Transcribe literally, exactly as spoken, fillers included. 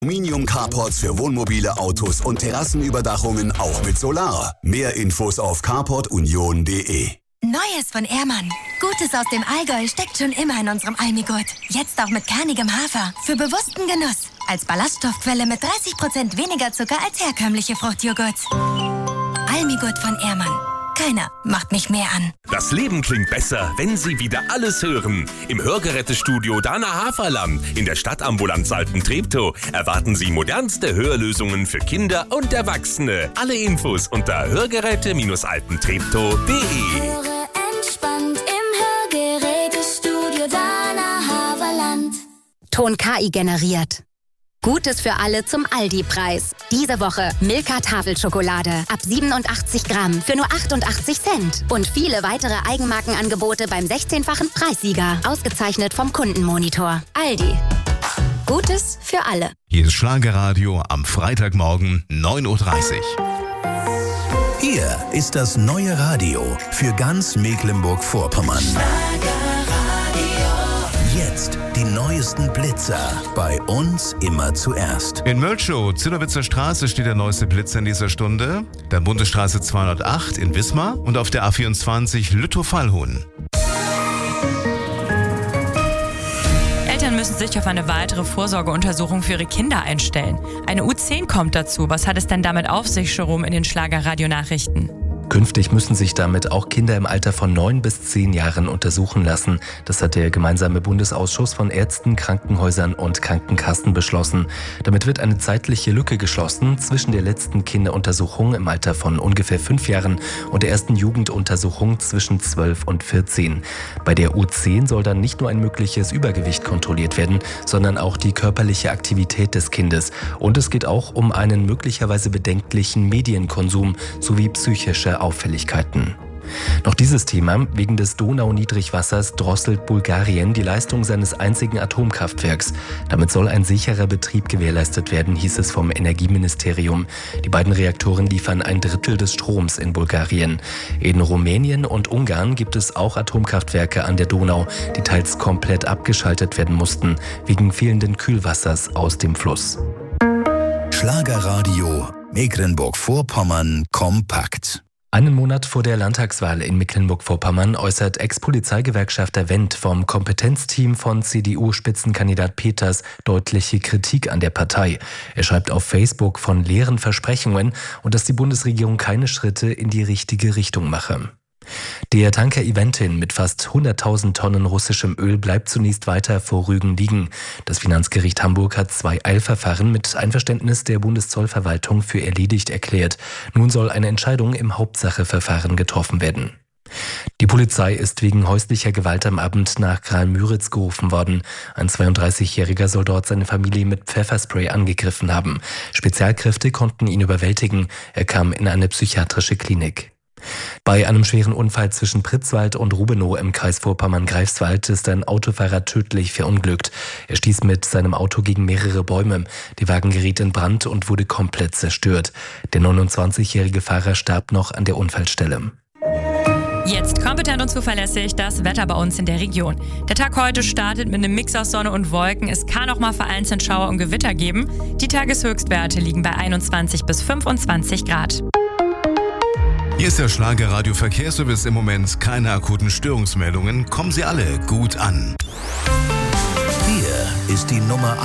Aluminium-Carports für Wohnmobile, Autos und Terrassenüberdachungen auch mit Solar. Mehr Infos auf carport union punkt de. Neues von Ehrmann. Gutes aus dem Allgäu steckt schon immer in unserem Almigurt. Jetzt auch mit kernigem Hafer. Für bewussten Genuss. Als Ballaststoffquelle mit dreißig Prozent weniger Zucker als herkömmliche Fruchtjoghurts. Almigurt von Ehrmann. Keiner macht mich mehr an. Das Leben klingt besser, wenn Sie wieder alles hören. Im Hörgerätestudio Dana Haferland in der Stadtambulanz Alten-Treptow erwarten Sie modernste Hörlösungen für Kinder und Erwachsene. Alle Infos unter hörgeräte alten treptow punkt de. Höre entspannt im Hörgerätestudio Dana Haferland. Ton K I generiert. Gutes für alle zum Aldi-Preis. Diese Woche Milka Tafelschokolade ab siebenundachtzig Gramm für nur achtundachtzig Cent. Und viele weitere Eigenmarkenangebote beim sechzehnfachen Preissieger. Ausgezeichnet vom Kundenmonitor. Aldi. Gutes für alle. Hier ist Schlagerradio am Freitagmorgen neun Uhr dreißig. Hier ist das neue Radio für ganz Mecklenburg-Vorpommern. Jetzt die neuesten Blitzer. Bei uns immer zuerst. In Mölschow, Zillowitzer Straße, steht der neueste Blitzer in dieser Stunde. Dann Bundesstraße zweihundertacht in Wismar und auf der A vierundzwanzig Lüttow-Fallhuhn. Eltern müssen sich auf eine weitere Vorsorgeuntersuchung für ihre Kinder einstellen. Eine U zehn kommt dazu. Was hat es denn damit auf sich, Jerome, in den Schlager-Radio-Nachrichten? Künftig müssen sich damit auch Kinder im Alter von neun bis zehn Jahren untersuchen lassen. Das hat der gemeinsame Bundesausschuss von Ärzten, Krankenhäusern und Krankenkassen beschlossen. Damit wird eine zeitliche Lücke geschlossen zwischen der letzten Kinderuntersuchung im Alter von ungefähr fünf Jahren und der ersten Jugenduntersuchung zwischen zwölf und vierzehn. Bei der U zehn soll dann nicht nur ein mögliches Übergewicht kontrolliert werden, sondern auch die körperliche Aktivität des Kindes. Und es geht auch um einen möglicherweise bedenklichen Medienkonsum sowie psychische Auffälligkeiten. Noch dieses Thema: Wegen des Donau-Niedrigwassers drosselt Bulgarien die Leistung seines einzigen Atomkraftwerks. Damit soll ein sicherer Betrieb gewährleistet werden, hieß es vom Energieministerium. Die beiden Reaktoren liefern ein Drittel des Stroms in Bulgarien. In Rumänien und Ungarn gibt es auch Atomkraftwerke an der Donau, die teils komplett abgeschaltet werden mussten, wegen fehlenden Kühlwassers aus dem Fluss. Schlagerradio Mecklenburg-Vorpommern kompakt. Einen Monat vor der Landtagswahl in Mecklenburg-Vorpommern äußert Ex-Polizeigewerkschafter Wendt vom Kompetenzteam von C D U-Spitzenkandidat Peters deutliche Kritik an der Partei. Er schreibt auf Facebook von leeren Versprechungen und dass die Bundesregierung keine Schritte in die richtige Richtung mache. Der Tanker Eventin mit fast hunderttausend Tonnen russischem Öl bleibt zunächst weiter vor Rügen liegen. Das Finanzgericht Hamburg hat zwei Eilverfahren mit Einverständnis der Bundeszollverwaltung für erledigt erklärt. Nun soll eine Entscheidung im Hauptsacheverfahren getroffen werden. Die Polizei ist wegen häuslicher Gewalt am Abend nach Graal-Müritz gerufen worden. Ein zweiunddreißigjähriger soll dort seine Familie mit Pfefferspray angegriffen haben. Spezialkräfte konnten ihn überwältigen. Er kam in eine psychiatrische Klinik. Bei einem schweren Unfall zwischen Pritzwaldt und Rubenow im Kreis Vorpommern-Greifswald ist ein Autofahrer tödlich verunglückt. Er stieß mit seinem Auto gegen mehrere Bäume. Der Wagen geriet in Brand und wurde komplett zerstört. Der neunundzwanzigjährige Fahrer starb noch an der Unfallstelle. Jetzt kompetent und zuverlässig das Wetter bei uns in der Region. Der Tag heute startet mit einem Mix aus Sonne und Wolken. Es kann auch mal vereinzelt Schauer und Gewitter geben. Die Tageshöchstwerte liegen bei einundzwanzig bis fünfundzwanzig Grad. Hier ist der Schlagerradio Verkehrsservice. Im Moment keine akuten Störungsmeldungen. Kommen Sie alle gut an. Hier ist die Nummer